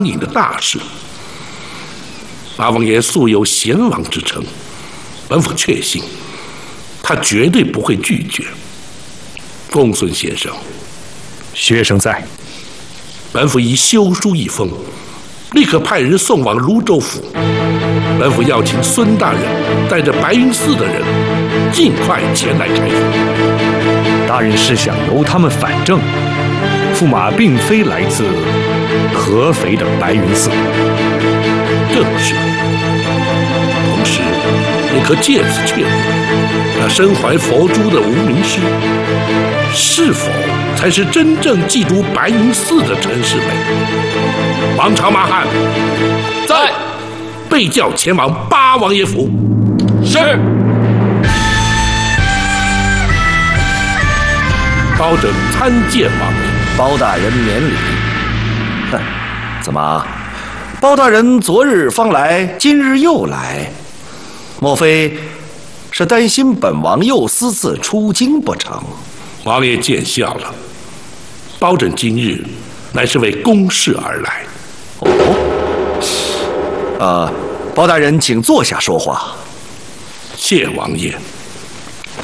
营的大事。八王爷素有贤王之称，本府确信，他绝对不会拒绝。公孙先生， 学生在。 本府已修书一封，立刻派人送往泸州府。本府要请孙大人带着白云寺的人，尽快前来开府。 大人是想由他们反正，驸马并非来自合肥的白云寺。 正是。同时，也可借此确定，那身怀佛珠的无名师，是否才是真正祭督白云寺的陈世美？王朝马汉在， 被叫前往八王爷府。 是。 包拯参见王爷。 包大人免礼。哼，怎么，包大人昨日方来，今日又来？莫非是担心本王又私自出京不成？ 王爷见笑了。包拯今日乃是为公事而来。 包大人请坐下说话。 谢王爷。